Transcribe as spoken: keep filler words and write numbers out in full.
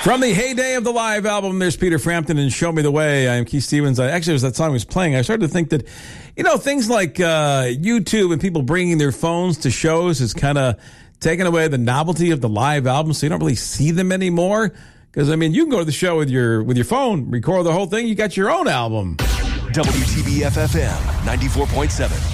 From the heyday of the live album, there's Peter Frampton and Show Me the Way. I'm Keith Stevens. I, actually, as that song was playing, I started to think that, you know, things like uh, YouTube and people bringing their phones to shows has kind of taken away the novelty of the live album, so you don't really see them anymore. Because, I mean, you can go to the show with your with your phone, record the whole thing, you got your own album. W T B F F M ninety-four point seven.